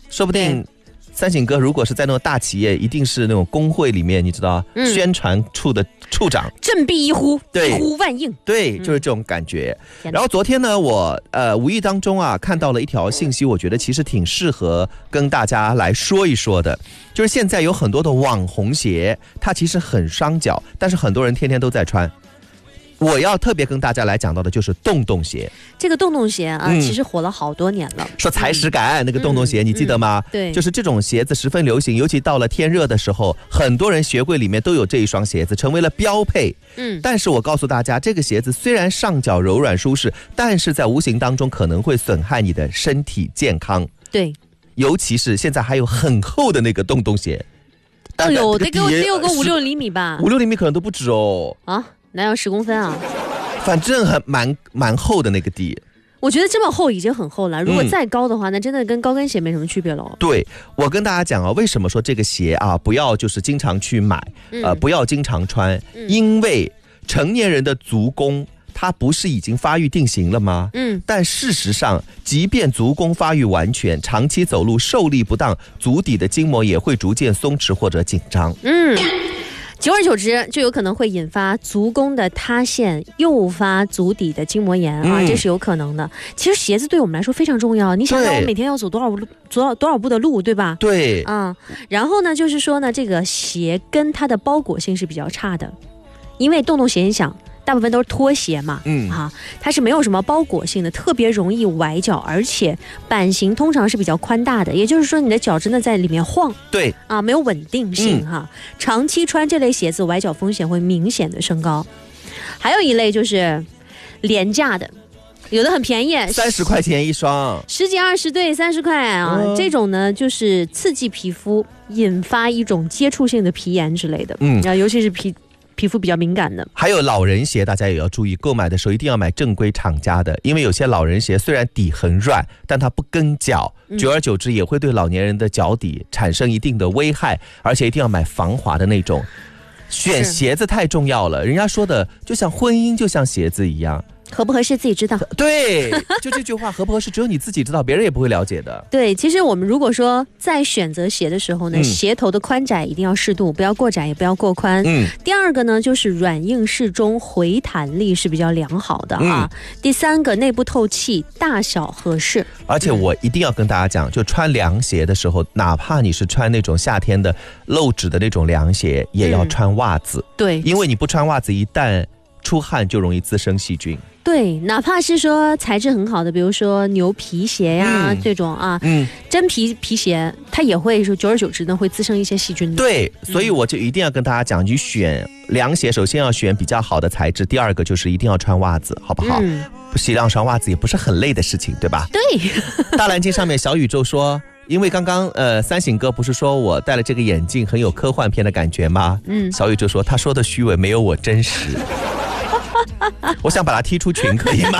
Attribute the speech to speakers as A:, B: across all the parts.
A: 说不定三省哥如果是在那种大企业，一定是那种工会里面，你知道宣传处的处长，
B: 振臂一呼，
A: 对，
B: 一呼万应，
A: 对，就是这种感觉。然后昨天呢，我无意当中啊看到了一条信息，我觉得其实挺适合跟大家来说一说的，就是现在有很多的网红鞋，它其实很伤脚，但是很多人天天都在穿。我要特别跟大家来讲到的就是洞洞鞋。
B: 这个洞洞鞋啊，其实火了好多年了。
A: 说踩屎感那个洞洞鞋，你记得吗？
B: 对，
A: 就是这种鞋子十分流行，尤其到了天热的时候，很多人鞋柜里面都有这一双鞋子，成为了标配。但是我告诉大家，这个鞋子虽然上脚柔软舒适，但是在无形当中可能会损害你的身体健康。
B: 对，
A: 尤其是现在还有很厚的那个洞洞鞋。
B: 哎呦，得给我得有个5-6厘米吧
A: ，5-6厘米可能都不止哦。
B: 啊，哪有10公分啊？
A: 反正蛮厚的那个底。
B: 我觉得这么厚已经很厚了，如果再高的话，那真的跟高跟鞋没什么区别了。
A: 对，我跟大家讲啊，为什么说这个鞋啊不要就是经常去买，不要经常穿，因为成年人的足弓它不是已经发育定型了吗？但事实上，即便足弓发育完全，长期走路受力不当，足底的筋膜也会逐渐松弛或者紧张。
B: 久而久之就有可能会引发足弓的塌陷，诱发足底的筋膜炎啊，这是有可能的。其实鞋子对我们来说非常重要，你想想我每天要走多少步的路，对吧？
A: 对
B: 啊，然后呢，就是说呢，这个鞋跟它的包裹性是比较差的，因为洞洞鞋你想大部分都是拖鞋嘛，它是没有什么包裹性的，特别容易崴脚，而且版型通常是比较宽大的，也就是说你的脚真的在里面晃，
A: 对
B: 啊，没有稳定性长期穿这类鞋子，崴脚风险会明显的升高。还有一类就是廉价的，有的很便宜
A: ，30块钱一双
B: ，10几20对30块啊，这种呢就是刺激皮肤，引发一种接触性的皮炎之类的，尤其是皮肤比较敏感的。
A: 还有老人鞋，大家也要注意，购买的时候一定要买正规厂家的，因为有些老人鞋虽然底很软，但它不跟脚，久而久之也会对老年人的脚底产生一定的危害，而且一定要买防滑的那种。选鞋子太重要了，人家说的就像婚姻就像鞋子一样，
B: 合不合适自己知道。
A: 对，就这句话，合不合适只有你自己知道，别人也不会了解的。
B: 对，其实我们如果说在选择鞋的时候呢，鞋头的宽窄一定要适度，不要过窄也不要过宽。第二个呢，就是软硬适中，回弹力是比较良好的啊。第三个，内部透气，大小合适。
A: 而且我一定要跟大家讲，就穿凉鞋的时候，哪怕你是穿那种夏天的露趾的那种凉鞋，也要穿袜子。
B: 对，
A: 因为你不穿袜子，一旦出汗就容易滋生细菌。
B: 对，哪怕是说材质很好的，比如说牛皮鞋呀，这种啊，真皮鞋，它也会说久而久之呢会滋生一些细菌的。
A: 对，所以我就一定要跟大家讲，你选凉鞋首先要选比较好的材质，第二个就是一定要穿袜子，好不好？洗两双袜子也不是很累的事情，对吧？
B: 对。
A: 大蓝鲸上面小宇宙说，因为刚刚三省哥不是说我戴了这个眼镜很有科幻片的感觉吗？小宇宙说他说的虚伪没有我真实。我想把他踢出群，可以吗？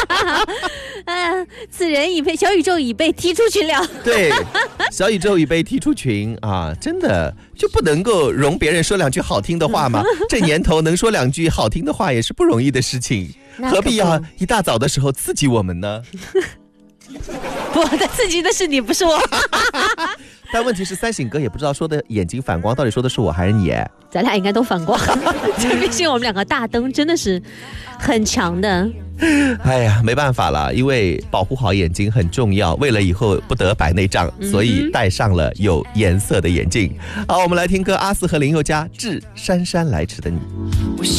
B: 此人已被小宇宙已被踢出群了。
A: 对，小宇宙已被踢出群啊！真的就不能够容别人说两句好听的话吗？这年头能说两句好听的话也是不容易的事情，何必要一大早的时候刺激我们呢？
B: 我的刺激的是你，不是我。
A: 但问题是三省哥也不知道说的眼睛反光到底说的是我还是你。
B: 咱俩应该都反光。毕竟我们两个大灯真的是很强的。
A: 哎呀，没办法了，因为保护好眼睛很重要，为了以后不得白内障，所以戴上了有颜色的眼镜。好，我们来听歌，阿四和林宥嘉《致姗姗来迟的你》。